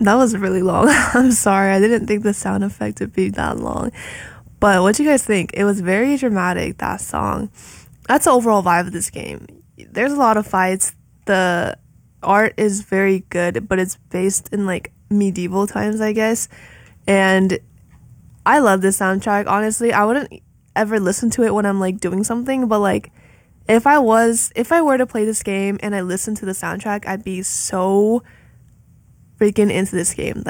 That was really long. I'm sorry. I didn't think the sound effect would be that long. But what do you guys think? It was very dramatic, that song. That's the overall vibe of this game. There's a lot of fights. The art is very good, but it's based in like medieval times, I guess. And I love this soundtrack. Honestly, I wouldn't ever listen to it when I'm like doing something, but like if I were to play this game and I listened to the soundtrack, I'd be so freaking into this game.